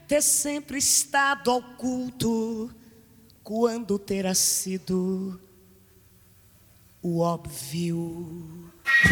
ter sempre estado oculto, quando terá sido o óbvio.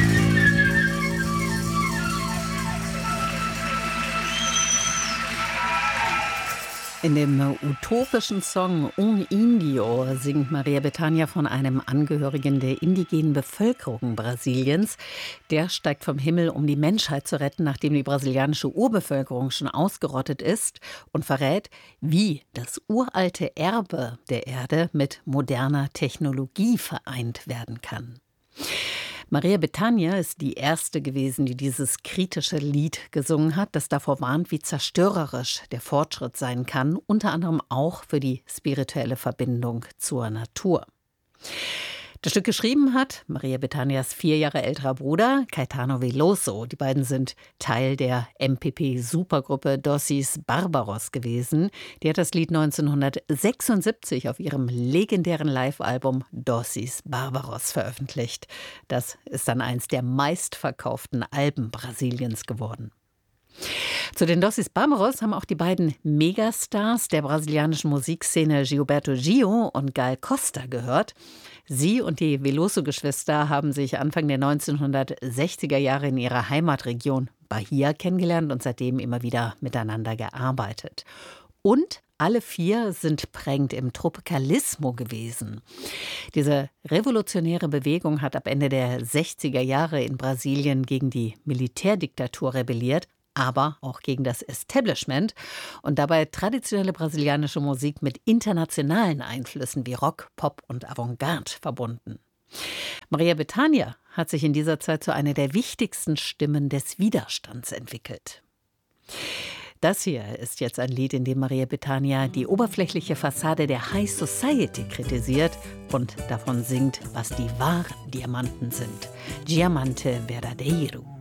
In dem utopischen Song Un Indio singt Maria Bethânia von einem Angehörigen der indigenen Bevölkerung Brasiliens. Der steigt vom Himmel, um die Menschheit zu retten, nachdem die brasilianische Urbevölkerung schon ausgerottet ist, und verrät, wie das uralte Erbe der Erde mit moderner Technologie vereint werden kann. Maria Bethânia ist die erste gewesen, die dieses kritische Lied gesungen hat, das davor warnt, wie zerstörerisch der Fortschritt sein kann, unter anderem auch für die spirituelle Verbindung zur Natur. Das Stück geschrieben hat Maria Bethânias 4 Jahre älterer Bruder Caetano Veloso. Die beiden sind Teil der MPP-Supergruppe Dosis Barbaros gewesen. Die hat das Lied 1976 auf ihrem legendären Live-Album Dosis Barbaros veröffentlicht. Das ist dann eins der meistverkauften Alben Brasiliens geworden. Zu den Dosis Barbaros haben auch die beiden Megastars der brasilianischen Musikszene Gilberto Gil und Gal Costa gehört. Sie und die Veloso-Geschwister haben sich Anfang der 1960er Jahre in ihrer Heimatregion Bahia kennengelernt und seitdem immer wieder miteinander gearbeitet. Und alle 4 sind prägend im Tropicalismo gewesen. Diese revolutionäre Bewegung hat ab Ende der 60er Jahre in Brasilien gegen die Militärdiktatur rebelliert, aber auch gegen das Establishment und dabei traditionelle brasilianische Musik mit internationalen Einflüssen wie Rock, Pop und Avantgarde verbunden. Maria Bethânia hat sich in dieser Zeit zu einer der wichtigsten Stimmen des Widerstands entwickelt. Das hier ist jetzt ein Lied, in dem Maria Bethânia die oberflächliche Fassade der High Society kritisiert und davon singt, was die wahren Diamanten sind. Diamante verdadeiro.